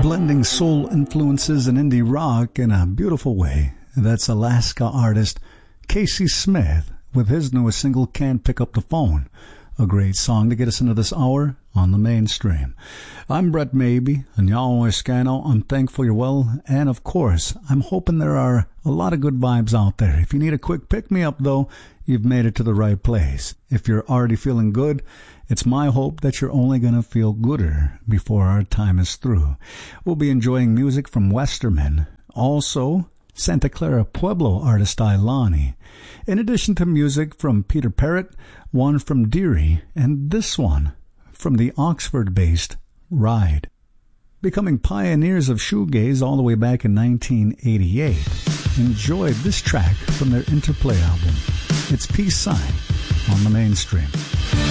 blending soul influences and indie rock in a beautiful way. That's Alaska artist Casey Smith with his newest single, Can't Pick Up the Phone. A great song to get us into this hour on the mainstream. I'm Brett Maybe, and y'all Scano. I'm thankful you're well, and of course, I'm hoping there are a lot of good vibes out there. If you need a quick pick-me-up, though, you've made it to the right place. If you're already feeling good, it's my hope that you're only going to feel gooder before our time is through. We'll be enjoying music from Westerman, also Santa Clara Pueblo artist Ilani, in addition to music from Peter Parrott, one from Deary, and this one from the Oxford-based Ride. Becoming pioneers of shoegaze all the way back in 1988, enjoyed this track from their Interplay album. It's Peace Sign on the mainstream.